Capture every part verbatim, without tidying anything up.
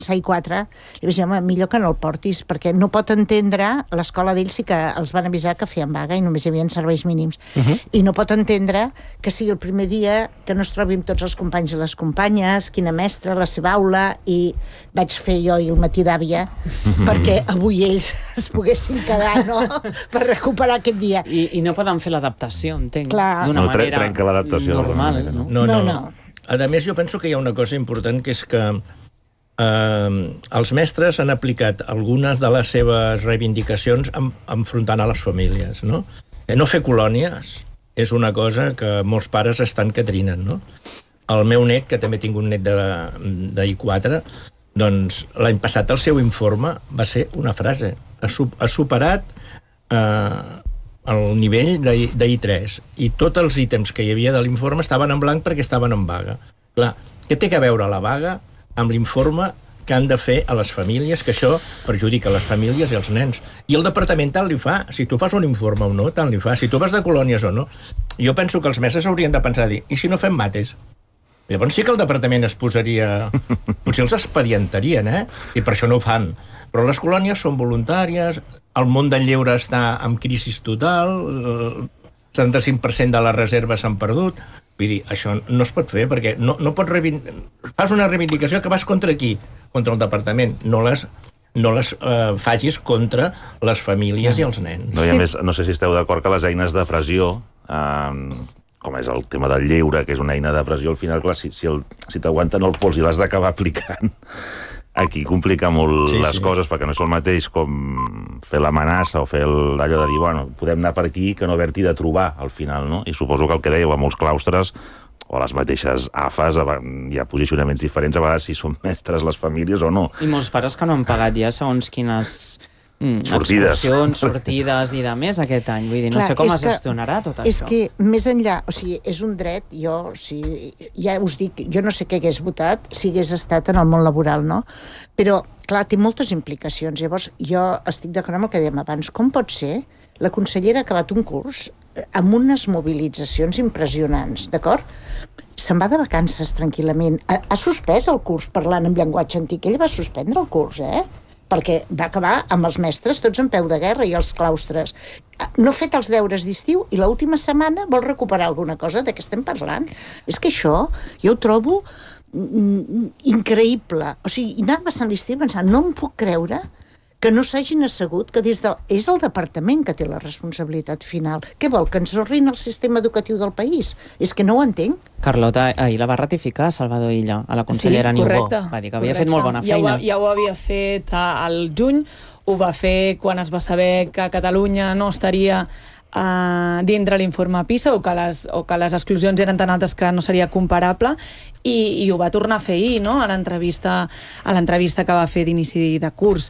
I quatre, li vaig dir, home, millor que no el portis, perquè no pot entendre, l'escola d'ells sí que els van avisar que feien vaga i només hi havia serveis mínims, uh-huh. i no pot entendre que sigui el primer dia que no es trobi amb tots els companys i les companyes, quina mestra, la seva aula, i vaig fer jo i el matí d'àvia, uh-huh. perquè avui ells es poguessin quedar, no?, per recuperar aquest dia. I, i no poden fer l'adaptació, entenc, Clar. d'una No, manera trenca l'adaptació, normal, no? no? No, no. No, no. A més, jo penso que hi ha una cosa important, que és que eh, els mestres han aplicat algunes de les seves reivindicacions en, enfrontant a les famílies, no? Eh, no fer colònies és una cosa que molts pares estan que trinen, no? El meu net, que també tinc un net de, de I quatre, doncs l'any passat el seu informe va ser una frase. Ha, ha superat eh, el nivell de, de I tres, i tots els ítems que hi havia de l'informe estaven en blanc perquè estaven en vaga. Clar, què té a veure la vaga amb l'informe que han de fer a les famílies, que això perjudica les famílies i els nens. I el departament tant li fa. Si tu fas un informe o no, tant li fa. Si tu vas de colònies o no. Jo penso que els mestres haurien de pensar, dir, i si no fem mates? Llavors sí que el departament es posaria... Potser els expedientarien, eh? I per això no ho fan. Però les colònies són voluntàries, el món del lleure està en crisi total, el setanta-cinc per cent de les reserves s'han perdut. Vull dir, això no es pot fer, perquè no, no pots reivind... fas una reivindicació que vas contra qui? Contra el departament. No les, no les eh, facis contra les famílies i els nens. No, i a més, no sé si esteu d'acord que les eines de pressió, eh, com és el tema del lleure, que és una eina de pressió, al final, clar, si, si, el, si t'aguanten el pols i l'has d'acabar aplicant, aquí complica molt sí, les sí. coses, perquè no és el mateix com fer l'amenaça o fer el, allò de dir, bueno, podem anar per aquí, que no haver-t'hi de trobar al final, no? I suposo que el que dèieu a molts claustres o a les mateixes A F As hi ha posicionaments diferents, a vegades si són mestres les famílies o no. I molts pares que no han pagat ja segons quines mm, sortides. excursions, sortides i de més aquest any. Vull dir, no Clar, sé com és es que- gestionarà tot És això. que més enllà, o sigui, és un dret, jo, o sigui, ja us dic, jo no sé què hagués votat si hagués estat en el món laboral, no? Però, clar, té moltes implicacions. Llavors, jo estic d'acord amb el que dèiem abans. Com pot ser? La consellera ha acabat un curs amb unes mobilitzacions impressionants, d'acord? Se'n va de vacances tranquil·lament. Ha, ha suspès el curs parlant en llenguatge antic. Ell va suspendre el curs, eh? Perquè va acabar amb els mestres tots en peu de guerra i els claustres. No ha fet els deures d'estiu i l'última setmana vol recuperar alguna cosa de què estem parlant. És que això jo ho trobo increïble. O sigui, anava a Sant l'estiu pensant, no em puc creure que no s'hagin assegut, que des de... és el departament que té la responsabilitat final. Què vol, que ens orrin el sistema educatiu del país? És que no ho entenc. Carlota ahir la va ratificar Salvador Illa, a la consellera sí, Niubó. correcte, Va dir que havia correcte. fet molt bona feina. Ja ho, ja ho havia fet al juny, ho va fer quan es va saber que Catalunya no estaria Uh, dintre l'informe PISA o que, les, o que les exclusions eren tan altes que no seria comparable i, i ho va tornar a fer ahir, no? a l'entrevista a l'entrevista que va fer d'inici de curs.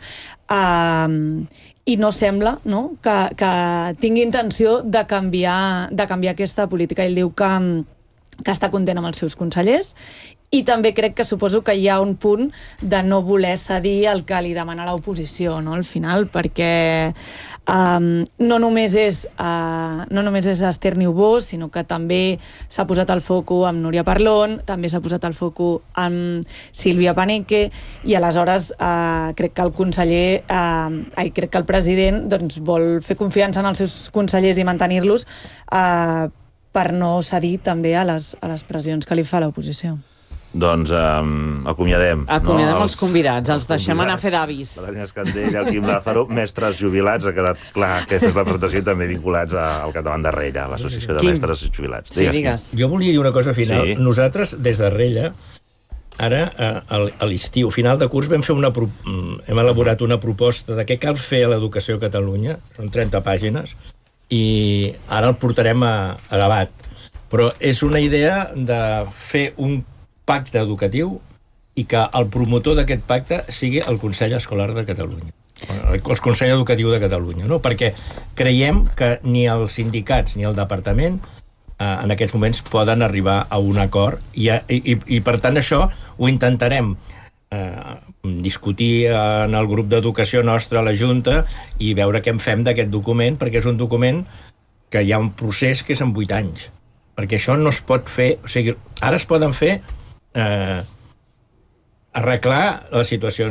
Uh, i no sembla, no? Que, que tingui intenció de canviar, de canviar aquesta política. Ell diu que, que està content amb els seus consellers i també crec que suposo que hi ha un punt de no voler cedir el que li demana l'oposició, no? Al final, perquè um, no només és uh, no només és Esther Niubó, sinó que també s'ha posat el foco amb Núria Parlon, també s'ha posat el foco amb Sílvia Paneque, i aleshores uh, crec que el conseller uh, ai, crec que el president doncs, vol fer confiança en els seus consellers i mantenir-los uh, per no cedir també a les, a les pressions que li fa l'oposició. Doncs um, acomiadem. Acomiadem no? els convidats, els, els deixem anar a fer d'avis. L'Agnès Candell, el Quim Lázaro, mestres jubilats, ha quedat clar, aquesta és la presentació, també vinculats al capdavant de Rella, l'Associació de Quim. Mestres Jubilats. Sí, digues. Jo volia dir una cosa final. Sí. Nosaltres, des de Rella, ara, a l'estiu, final de curs, vam fer una, hem elaborat una proposta de què cal fer a l'educació a Catalunya, són trenta pàgines, i ara el portarem a, a debat. Però és una idea de fer un pacte educatiu i que el promotor d'aquest pacte sigui el Consell Escolar de Catalunya, el Consell Educatiu de Catalunya, no? Perquè creiem que ni els sindicats ni el departament eh, en aquests moments poden arribar a un acord i, i, i per tant això ho intentarem eh, discutir en el grup d'educació nostre a la Junta i veure què en fem d'aquest document, perquè és un document que hi ha un procés que és en vuit anys, perquè això no es pot fer, o sigui, ara es poden fer Eh, arreglar la situació.